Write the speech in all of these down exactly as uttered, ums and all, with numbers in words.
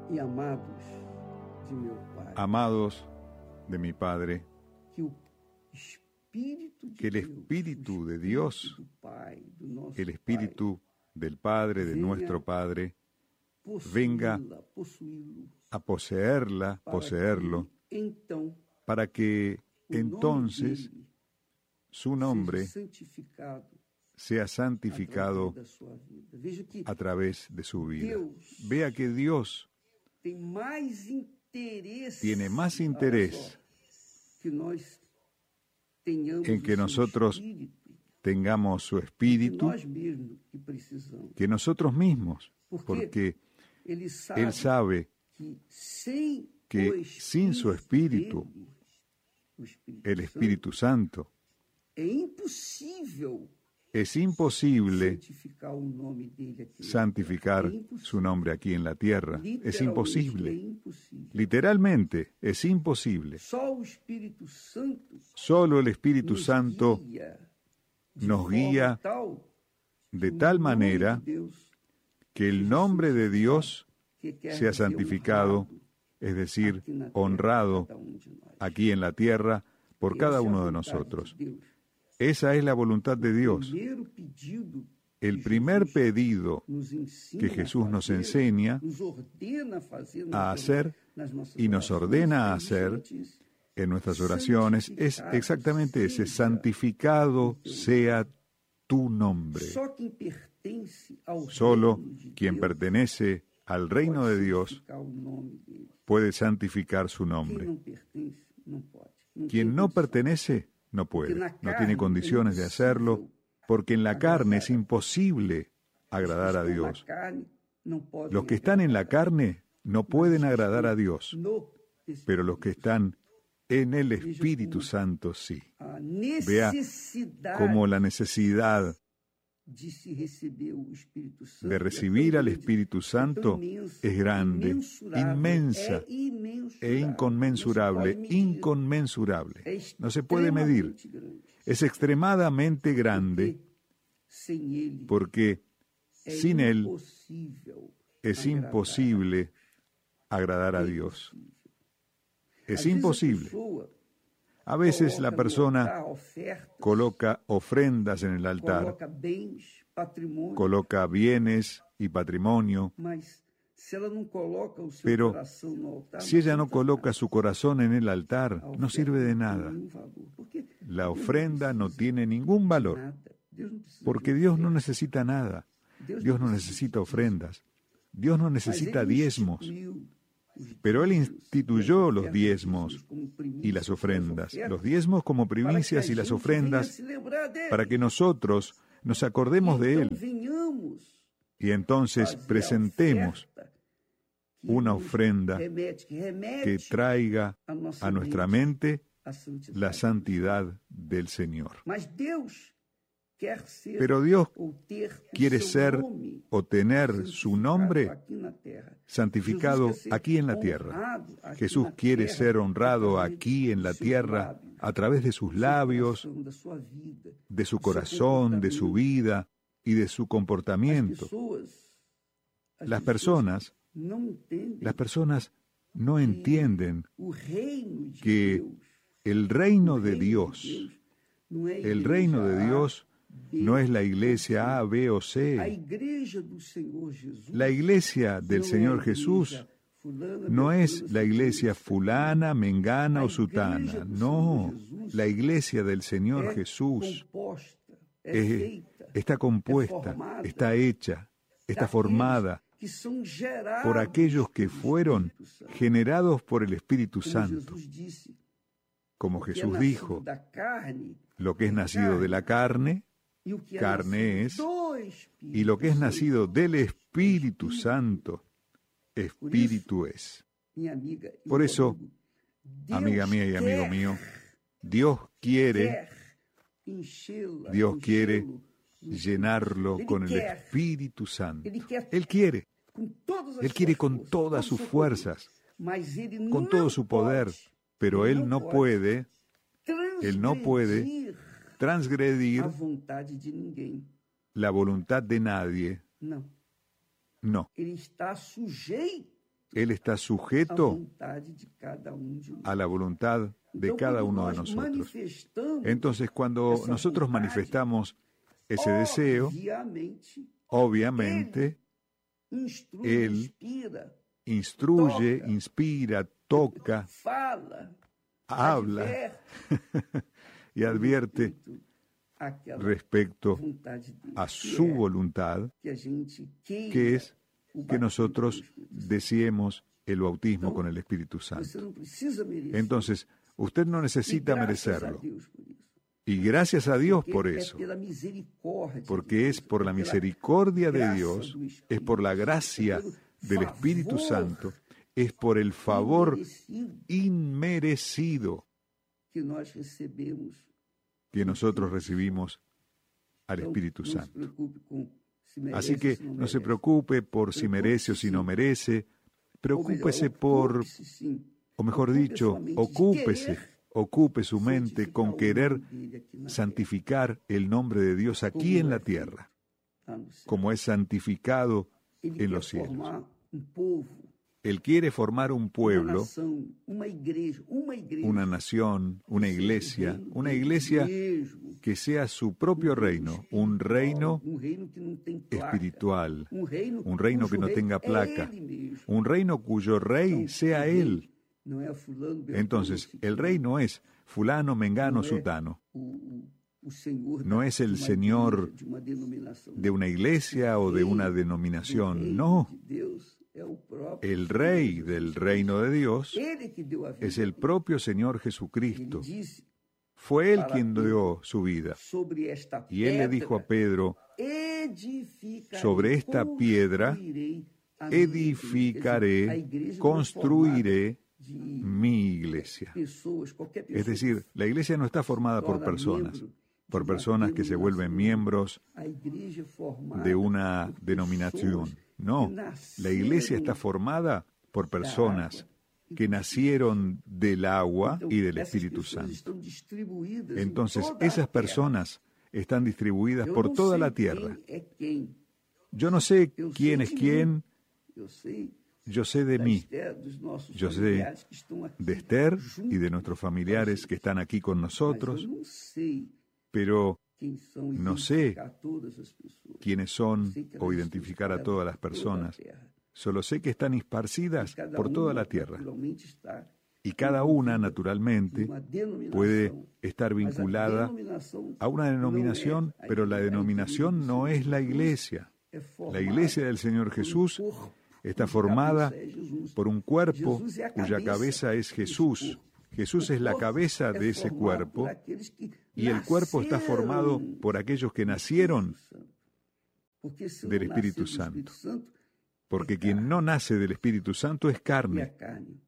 e amados de meu Pai, Amados de mi Padre, que o Espírito de que el Deus, Espíritu o de Espírito Dios, do Pai, do nosso el Espíritu del Padre, de Venga nuestro Padre, Pai, venga possuí-la, possuí-lo, a poseerla, para poseerlo, que, então, para que o nome entonces dele su nombre seja santificado sea através santificado da sua vida. Veja que a través de su vida. Deus Vea que Dios tem mais interesse, tiene más olha interés só, que nós tenhamos en que o seu nosotros Espírito, tengamos su que espíritu nós mesmos que precisamos. que nosotros mismos, Porque porque Ele sabe, Él sabe que sem que o sin su Espíritu, dele, o Espírito el Espíritu Santo, Santo, é impossível es imposible santificar o nome dele aqui. santificar É impossível. su nombre aquí en la tierra. Es Literalmente, é imposible. impossível. Literalmente, es imposible. Só o Espírito Santo Solo el Espíritu nos Santo guia de nos forma guía tal de que o tal nome manera de Deus que el nombre de Dios que quer sea dizer santificado, honrado es decir, aqui na terra, honrado cada um de nós. aquí en la tierra por cada Essa é a uno de vontade nosotros. de Deus. Esa es la voluntad de Dios. Primeiro pedido El que primer Jesus pedido nos ensina que Jesús a nos fazer, enseña nos ordena a fazer a nas hacer nas nossas y nos orações, ordena a é hacer justamente en nuestras oraciones es santificado exactamente ese: seja santificado sea tu nombre. só quem pertence ao Solo reino de quien Deus pertenece al reino pode de Dios santificar o nome dele. puede santificar su Quem nombre. não pertence, não pode. Não tem Quien no condição. pertenece no puede, Porque na no carne tiene é condiciones de hacerlo, impossível porque en la carne es agradar. imposible agradar a Os que estão Dios. na carne não podem Los que están en la agradar. carne no pueden agradar a Dios, No Espírito. pero los que están en el Espíritu Santo sí. A Vea necessidade como la necesidad de se receber o Espírito Santo de recibir é al tão Espíritu grande, Santo é tão imensa, es grande, imensurável, inmensa é imensurável, e inconmensurable, não se pode medir. inconmensurable. É No se puede medir. extremamente grande, Es extremadamente grande porque sem ele porque é sin Él impossível es agradar. imposible agradar a É Dios. impossível. Es Às vezes a imposible. pessoa A veces coloca la no persona altar ofertas, coloca ofrendas en el altar, coloca bens, patrimônio, coloca bienes y patrimonio, mas se ela não coloca o seu pero coração no altar, si ella no adianta coloca nada. su corazón en el altar, A no oferta sirve de não tem nada. nenhum valor, porque La Deus não ofrenda no precisa tiene ningún de valor, nada. Deus não precisa porque de Dios no oferta. necesita nada. Deus Dios não no precisa necesita disso. ofrendas. Dios no Mas necesita ele diezmos. instituiu os Pero Él dízimos instituyó e as los ofertas diezmos como primícias y las e as ofrendas, ofertas, los diezmos como para que primicias a y las gente ofrendas, venha se lembrar dele. para que nosotros nos acordemos de Então Él venhamos y entonces fazer a presentemos oferta que una nos ofrenda remete, que remete que traiga a nossa a nuestra mente a santidade. la santidad del Señor. Mas Deus quer ser Pero Dios ou ter o quiere seu ser nome o tener su santificado nombre aqui na terra. santificado Jesus quer ser aquí en la tierra. honrado aqui Jesús na quiere terra ser honrado através aquí en la dos seus tierra lábios, a través de sus do seu labios, coração, da sua vida, de su do seu corazón, de su comportamento. vida y de su As comportamiento. pessoas, as Las pessoas personas, não entendem las personas no entienden o reino de que Deus, el reino o de reino Dios, Deus não é a el reino de igreja Dios A, B, no es la ou iglesia A, C. B o A C. igreja do Senhor Jesus La iglesia del não é Señor a igreja Jesús fulana, no beltrana, es la iglesia ciclana, fulana, mengana La o sutana. iglesia del No, Señor Jesús la iglesia del Señor é Jesús composta, é es- feita, está é compuesta, formada está hecha, está daqueles formada que são gerados por aquellos que pelo fueron Espírito Santo. generados por el Espíritu Como Santo. Jesus disse, Como o que é Jesús nascido dijo, da carne, lo que es nacido de la carne e o que é carne nascido es, do Espírito y lo que es Santo. nacido del Espíritu Santo, Espíritu es. Minha amiga e Por meu eso, amigo, Deus amiga mía y amigo quer, mío, Dios quiere, quer enchê-la, Dios quiere enchê-lo do llenarlo Ele con el quer, Espíritu Santo. Ele quer Él quiere, com todas as Él quiere suas con forças, todas todo sus seu poder, fuerzas, mas ele con não todo su poder, pode, pero ele Él no puede Él no puede transgredir transgredir a vontade de ninguém. la voluntad de nadie. Não. No, Ele está sujeito Él está à sujeto vontade de cada um de nós. a la voluntad de Então, cada quando uno de nós nosotros. manifestamos Entonces, cuando esa nosotros vontade, manifestamos ese deseo, obviamente, obviamente, instrui, Él inspira, instruye, toca, inspira, toca, fala, habla adverte y advierte respeito àquela respecto vontade de Deus, a que su é voluntad, que a gente queira que es o que batismo nosotros pelo Espírito Santo. deseemos el bautismo Então, con el Espíritu Você Santo. não precisa merecer. Entonces, usted no E necesita graças a merecerlo. Deus por isso. Y gracias a Dios Porque por é eso, pela misericórdia de porque Deus, es por la é pela misericordia de graça Dios, do es Espírito por la Santo, gracia é pelo del Espíritu favor Santo, es por el favor imerecido inmerecido que nós recebemos. que nosotros recibimos al Então, Espíritu não se Santo. preocupe com se merece Así ou que se não no se merece. preocupe por si merece o si no merece, preocúpese por, Ocupe-se, sim. o mejor Ocupe dicho, sua mente de ocúpese, querer ocupe su mente santificar con o querer nome dele aqui na santificar el nombre de Dios terra, aquí en como la é feito tierra, lá no céu. como es santificado Ele en quer los cielos. formar um povo, Él quiere formar un uma pueblo, nação, uma igreja, uma igreja, una nación, una que seja o iglesia, reino una dele iglesia mesmo, que sea su propio reino, un reino um reino que não tem placa, espiritual, um reino, un reino cujo que no rei tenga é placa, ele mesmo. un reino cuyo rey Então, sea o rei Él. não é fulano, beltrano, Entonces, el ciclano, rey no es fulano, mengano, não é sutano, o, o, o senhor no da- es de el uma señor igreja, de uma denominação. de una iglesia o de una O denominación, rei no. de Deus é o próprio El rey del reino de Dios Ele que deu a vida. es el propio Señor Ele Jesucristo. disse Fue Él para quien Pedro, dio su vida. sobre esta Y Él le pedra dijo a Pedro, edificarei, sobre esta piedra construirei a minha edificaré, igreja. A igreja não é construiré formada de mi iglesia. pessoas, qualquer pessoa Es decir, la iglesia no está formada por torna personas, membro de por uma personas que se vuelven denominação. miembros A igreja é formada de una por denominación. pessoas No, que la iglesia está nasceram formada por personas agua y que del nacieron del agua Então, y del essas Espíritu pessoas Santo. estão distribuídas em Entonces, toda a esas terra. personas están distribuidas Eu por não toda sei la tierra. quem é quem. Yo no sé Eu quién sei es de mim. quién, Eu sei yo sé de da mí, Esther, dos nossos yo sé familiares que estão aqui de Esther y juntos de nuestros com a familiares gente. que están aquí con Mas nosotros, eu não sei pero quem são, no sé identificar todas as pessoas. quiénes Eu son sei que o elas identificar a estão todas las por toda a personas. terra. Solo sé que están esparcidas E cada por toda uma, la tierra. naturalmente, está Y cada una, envolvida naturalmente, numa denominação. puede estar Mas a vinculada denominação a una não é denominación, a pero la igreja denominación do no Senhor es la Jesus. iglesia. É La formada iglesia del Señor por um Jesús corpo, está cuja formada cabeça é Jesus. por un cuerpo Jesus é a cuya cabeza es desse Jesús. corpo. Jesús O es la corpo cabeza é de ese formado cuerpo por aqueles que y el cuerpo está formado nasceram por aquellos que do nacieron Espírito Santo. Porque se del não Espíritu nascer do Santo. Espírito Santo, Porque é quien carne, no nace del Espíritu Santo es e a carne, carne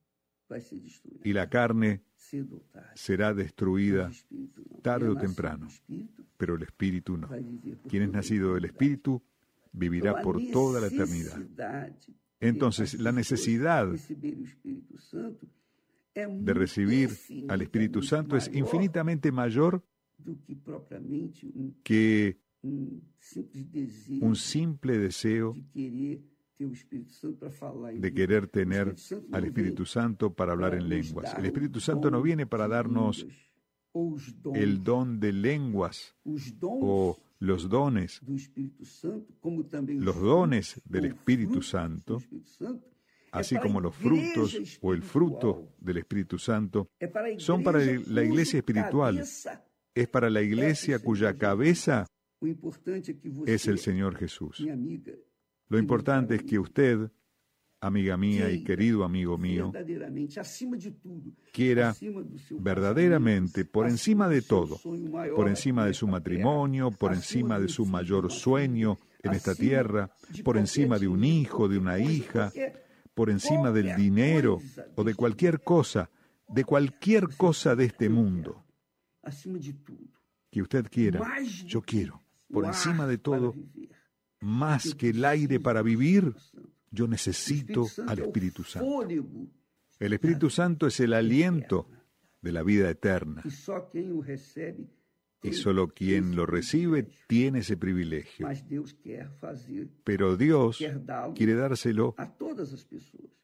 vai ser destruída. y la carne Cedo ou tarde. será destruida, Mas o Espírito não. tarde Quem é o nascido temprano. do Espírito pero el Espíritu no. vai viver por Quien es toda a nacido del eternidade. Espíritu vivirá Então, a por toda la eternidad. necessidade de Entonces, as la pessoas necesidad receberem o Espírito Santo é de recibir al Espíritu infinitamente Santo es maior infinitamente mayor do que propriamente um, que um simples desejo un simple deseo de querer ter o Espírito Santo para falar em de línguas. querer O tener Espírito Santo al não Espíritu vem Santo para hablar para en nos lenguas. dar El Espíritu o Santo no dom viene para de darnos línguas, ou os dons, el don de lenguas os dons o los dones, do Espírito Santo, como também os los frutos dones del ou Espíritu frutos Santo, do Espírito Santo, é así para a como los igreja frutos o el fruto espiritual. del Espíritu Santo, É para a son para igreja la iglesia cuja espiritual. cabeça, es para la iglesia cuya cabeza o importante é que você, es el Señor Jesús. minha amiga, Lo importante es que usted, amiga mía y querido amigo mío, verdadeiramente, acima de tudo, quiera acima do seu verdaderamente, casamento, por acima encima do de seu todo, sonho maior por encima de nesta su terra, matrimonio, por acima encima de de um su filho, mayor uma filha, sueño en esta acima tierra, de por qualquer encima de un dinheiro, hijo, de una qualquer coisa, hija, qualquer- por encima del qualquer dinero coisa o de deste cualquier cosa, de cualquier cosa de este mundo acima de tudo, que usted quiera, mais do yo que quiero, por o ar encima de para todo, viver. más que el aire para vivir, yo O necesito Santo al é o Espíritu Santo. fôlego El Espíritu Santo es el aliento de la vida eterna. que só quem o recebe Y tem solo quien esse lo recibe privilégio. tiene ese privilegio. Mas Deus quer fazer, Pero Dios quer dá-lo quiere dárselo a todas as pessoas.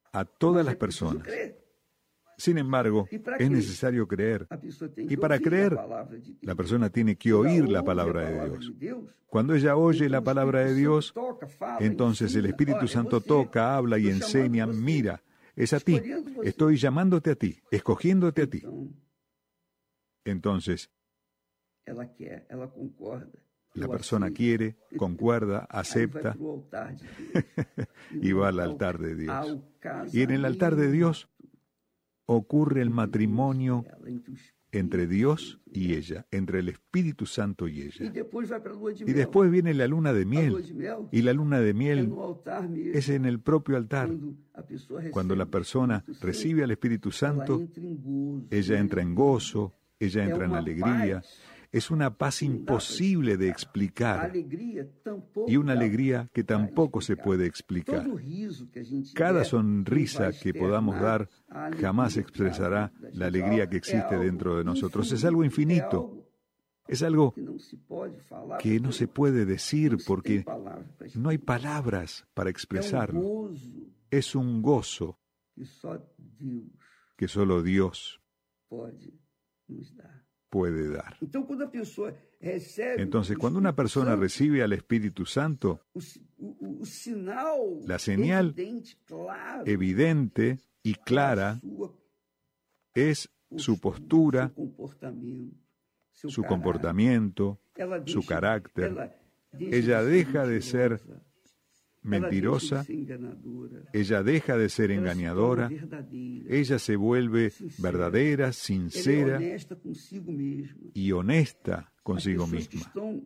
a todas Mas las é preciso personas. crer. Sin embargo, ¿Y para es qué? necesario creer. A pessoa tem Y que para ouvir creer, a palavra de Deus. la persona tiene que Ela oír la ouve palabra a de palavra Dios. de Deus, Cuando ella oye então la o palabra de Espírito Dios, Santo toca, fala, entonces el ensina. Espíritu Olha, Santo você, toca, habla y estou chamando enseña. você, Mira, es a ti. escolhendo você. Estoy llamándote a ti, escogiéndote a ti. Então, Entonces, ela quer, ela concorda. la eu persona aceito. quiere, concuerda, Aí vai acepta pro altar de Deus. y va al no altar de Dios. ao Y en el altar de Dios ocurre el matrimonio casamento dela, entre o Espírito entre Dios y ella, entre el Espíritu Santo y E ella. depois vai para a lua de Y mel. después viene la luna de A lua miel. de mel Y la luna de é miel no altar mesmo. es en el propio altar. Quando a pessoa recebe Cuando la o persona Espírito Santo, recibe al Espíritu ela Santo, entra em gozo, ella entra en gozo, ella É entra en uma alegría. paz Es una paz que não dá para imposible de A explicar alegria tampouco y una dá alegría que para tampoco se explicar. puede explicar. Todo riso que a gente Cada der sonrisa não vai que podamos externar dar a alegria jamás que há expresará dentro da la gente. alegría que É existe algo dentro de nosotros. Es infinito, algo é infinito, algo es algo que não se pode falar, que no porque se puede decir não se tem porque palavra para no hay explicar. palabras para É um expresarlo. gozo Es un gozo que só Deus que solo Dios pode nos dar. puede dar. Então, quando a pessoa recebe Entonces, o cuando una Espírito persona Santo, recibe al Espíritu Santo, o, si- o- o- o sinal La señal evidente, claro, evidente y da clara sua es su postura, seu comportamento, seu su caráter. comportamiento, Ela su deixa- carácter. ela deixa Ella de deja de ser mentirosa, ela mentirosa, deixa de ser enganadora, ella deja de ser ela se engañadora, torna verdadeira, ella se vuelve verdadera, ela é sincera honesta consigo mesma. y honesta As consigo pessoas que misma. estão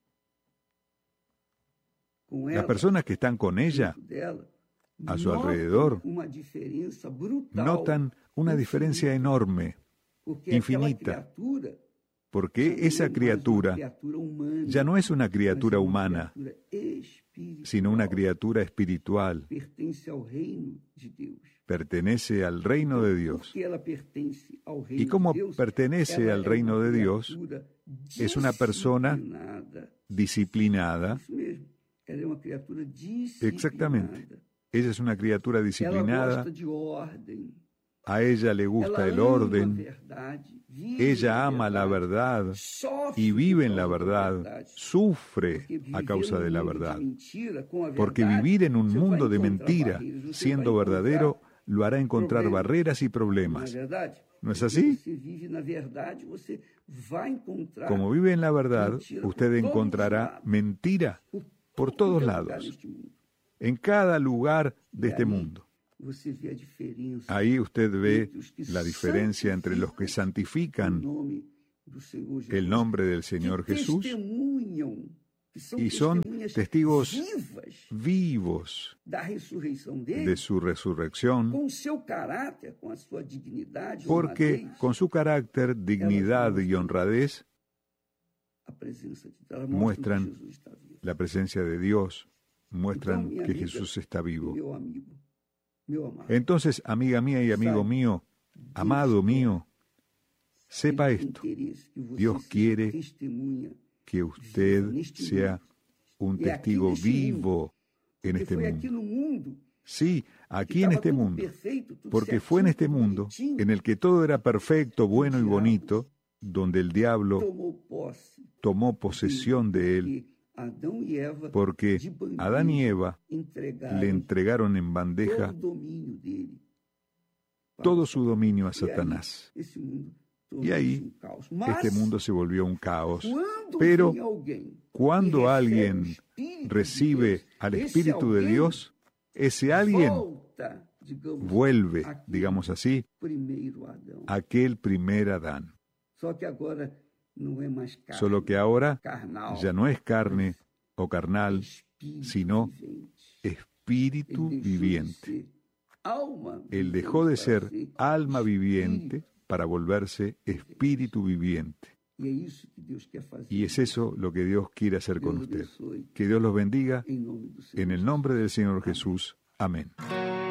com Las ela, personas que están con ella dentro dela, a su notam alrededor uma diferença brutal, notan una diferencia enorme, porque aquela infinita, criatura porque já não esa é mais uma criatura criatura humana, ya no es una mas é criatura uma humana, criatura espiritual, sino una criatura espiritual. pertence ao reino de Deus. Pertenece al reino de Dios. Porque ela pertence ao reino Y como de Deus, pertenece ela al é reino uma de Dios, criatura es una persona disciplinada. disciplinada. Isso mesmo. Ela é uma criatura disciplinada. Exactamente. Ella es una criatura Ela disciplinada. gosta de ordem. A ella le gusta Ela el ama a orden. verdade, vive Ella na ama la verdad sofre y vive en por la causa da verdad, verdade. sufre Porque a viver causa num de la mundo verdad. mentira, com a Porque verdade, vivir en un você vai mundo de encontrar mentira, barreiras, você siendo vai verdadero, encontrar lo hará encontrar problemas. barreras y Não é problemas. verdade? ¿No es Porque así? Você vive na verdade, você vai encontrar Como vive en la verdad, mentira por usted todos encontrará lados. mentira por, por todo todos lugar lados, deste mundo. en cada lugar de E este aí, mundo. Você vê a diferença Ahí usted ve entre os que la diferencia entre los que o santifican nome do Senhor Jesus, el nombre del Señor que Jesús testemunham, que são y son testemunhas testigos vivas vivos da ressurreição dele, de su resurrección, com o seu caráter, com a sua dignidade, porque honradez, con su carácter, dignidad y honradez a presença de Deus, muestran que Jesus está vivo. la presencia de Dios, muestran Então, minha que amiga, Jesús está vivo. Meu amigo, meu amado, Entonces, amiga mía y amigo Sabe, mío, amado mío, sepa Ele tem esto, interesse que você Dios seja quiere testemunha, que usted neste sea un Y aquí testigo en este vivo en porque este foi aqui mundo. no mundo Sí, que aquí en estava este tudo mundo, perfeito, tudo porque fue en certinho, este tudo mundo bonitinho, en el que todo era perfecto, bueno y diablo bonito, donde el diablo tomou posse tomó posesión de él, porque Adão e Eva porque de bandeja Adán y Eva entregaram le entregaron en todo bandeja o domínio dele para todo su dominio a E aí, Satanás. esse mundo Y ahí, tornou-se um caos. Mas, Este mundo se volvió un caos. quando Pero vem alguém cuando que recebe alguien o Espírito de recibe Deus, al esse Espíritu de alguém Dios, ese alguien volta, digamos, vuelve, aquele digamos así, primeiro Adão. aquel primer Adán. Só que agora não é mais carne, Solo que ahora carnal, ya no es carne o carnal, espírito sino vivente. espíritu Ele deixou de viviente. ser alma Él vivente dejó de para ser ser alma espírito. viviente para volverse espíritu viviente. E é isso que Deus quer fazer. Y es eso lo que Dios quiere hacer con Deus usted. abençoe. Que Dios los bendiga Em nome do Senhor. en el nombre del Señor Jesús. Amén.